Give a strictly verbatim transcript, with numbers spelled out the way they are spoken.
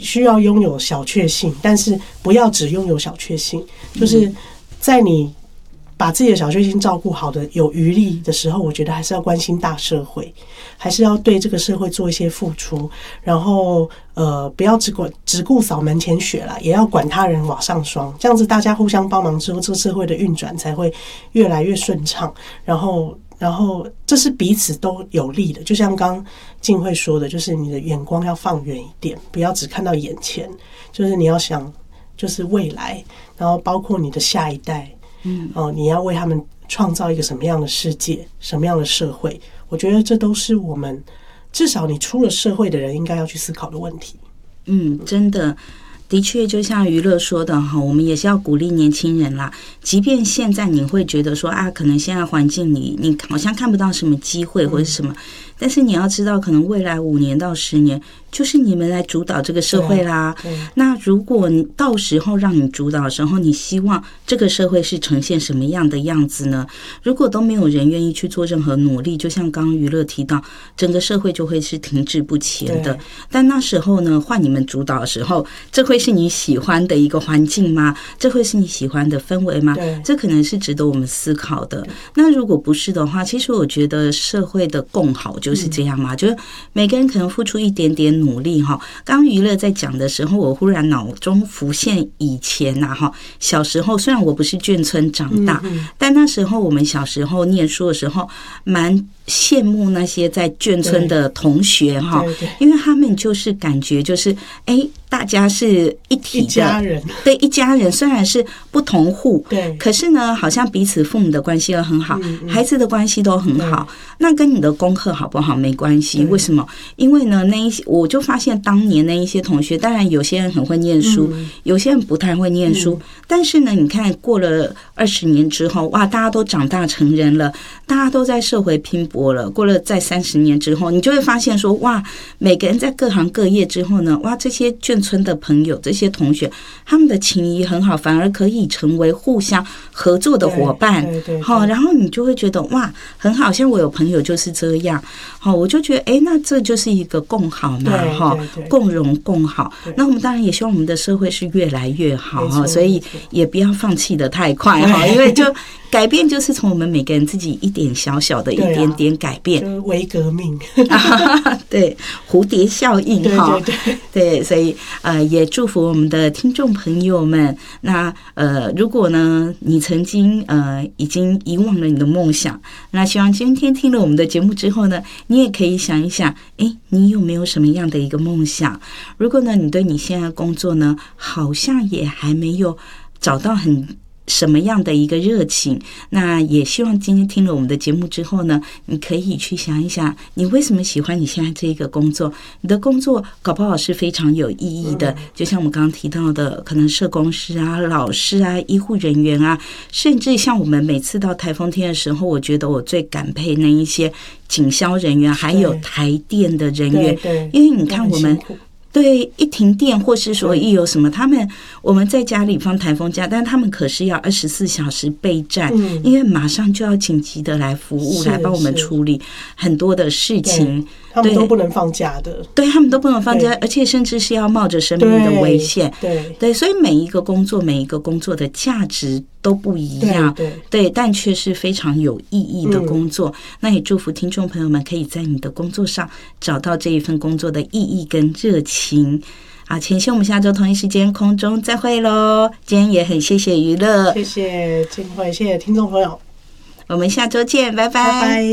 需要拥有小确幸，但是不要只拥有小确幸，就是在你把自己的小确幸照顾好的有余力的时候，我觉得还是要关心大社会，还是要对这个社会做一些付出，然后呃不要只管只顾扫门前雪啦，也要管他人瓦上霜，这样子大家互相帮忙之后，这个社会的运转才会越来越顺畅，然后然后这是彼此都有利的，就像刚静慧说的，就是你的眼光要放远一点，不要只看到眼前，就是你要想就是未来，然后包括你的下一代。嗯，哦，你要为他们创造一个什么样的世界，什么样的社会？我觉得这都是我们至少你出了社会的人应该要去思考的问题。 嗯，真的。的确，就像娱乐说的哈，我们也是要鼓励年轻人啦。即便现在你会觉得说啊，可能现在环境里你好像看不到什么机会或者什么，但是你要知道，可能未来五年到十年，就是你们来主导这个社会啦。那如果你到时候让你主导的时候，你希望这个社会是呈现什么样的样子呢？如果都没有人愿意去做任何努力，就像刚刚娱乐提到，整个社会就会是停滞不前的。但那时候呢，换你们主导的时候，这会是你喜欢的一个环境吗？这会是你喜欢的氛围吗？这可能是值得我们思考的。那如果不是的话，其实我觉得社会的共好就是这样嘛，嗯、就是每个人可能付出一点点努力哈。刚刚娱乐在讲的时候，我忽然脑中浮现以前呐、啊、哈，小时候虽然我不是眷村长大，嗯嗯但那时候我们小时候念书的时候，蛮羡慕那些在眷村的同学哈，因为他们就是感觉就是哎。大家是一体的，一家人， 对，一家人虽然是不同户， 对， 可是呢，好像彼此父母的关系都很好，嗯嗯孩子的关系都很好。那跟你的功课好不好没关系，为什么？因为呢，那一些我就发现当年那一些同学，当然有些人很会念书，嗯、有些人不太会念书，嗯、但是呢，你看过了二十年之后，哇，大家都长大成人了，大家都在社会拼搏了。过了在三十年之后，你就会发现说，哇，每个人在各行各业之后呢，哇，这些眷村的朋友，这些同学，他们的情谊很好，反而可以成为互相合作的伙伴。好，然后你就会觉得哇，很好，像我有朋友就是这样。好，我就觉得哎，那这就是一个共好嘛，哈，共荣共好。那我们当然也希望我们的社会是越来越好哈，所以也不要放弃的太快哈，因为就改变就是从我们每个人自己一点小小的一点点改变， 就是微革命， 对，蝴蝶效应哈， 对对对，所以呃，也祝福我们的听众朋友们。那呃，如果呢，你曾经呃已经遗忘了你的梦想，那希望今天听了我们的节目之后呢，你也可以想一想，哎，你有没有什么样的一个梦想？如果呢，你对你现在工作呢，好像也还没有找到很什么样的一个热情，那也希望今天听了我们的节目之后呢，你可以去想一想，你为什么喜欢你现在这个工作？你的工作搞不好是非常有意义的，就像我们刚刚提到的，可能社工师啊、老师啊、医护人员啊，甚至像我们每次到台风天的时候，我觉得我最感佩那一些警消人员，还有台电的人员，因为你看我们。对，一停电或是说一有什么，他们我们在家里放台风假，但他们可是要二十四小时备战，嗯、因为马上就要紧急的来服务，来帮我们处理很多的事情。 他们都不能放假的， 对，他们都不能放假，而且甚至是要冒着生命的危险。 对对, 对，所以每一个工作，每一个工作的价值都不一样，对, 对, 对，但却是非常有意义的工作。嗯、那也祝福听众朋友们可以在你的工作上找到这一份工作的意义跟热情。好，前期我们下周同一时间空中再会喽。今天也很谢谢娱乐， 谢谢静慧，谢谢听众朋友， 我们下周见，拜拜。 拜拜。